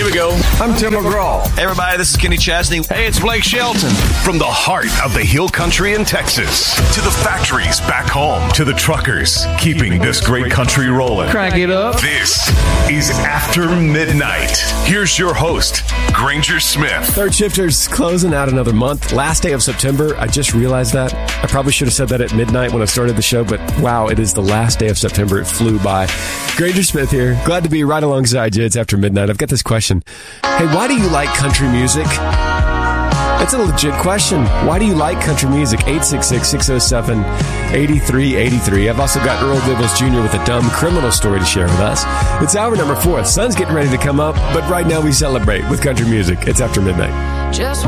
we go. I'm Tim McGraw. Hey, everybody, this is Kenny Chesney. Hey, it's Blake Shelton. From the heart of the Hill Country in Texas to the factories back home to the truckers keeping this great country rolling. Crank it up. This is After Midnight. Here's your host, Granger Smith. Third Shifters closing out another month. Last day of September. I just realized that. I probably should have said that at midnight when I started the show, but wow, it is the last day of September. It flew by. Granger Smith here. Glad to be right alongside you. It's After Midnight. I've got this question. Hey, why do you like country music? That's a legit question. Why do you like country music? 866-607-8383. I've also got Earl Dibbles Jr. with a dumb criminal story to share with us. It's hour number 4. Sun's getting ready to come up, but right now we celebrate with country music. It's After Midnight. Just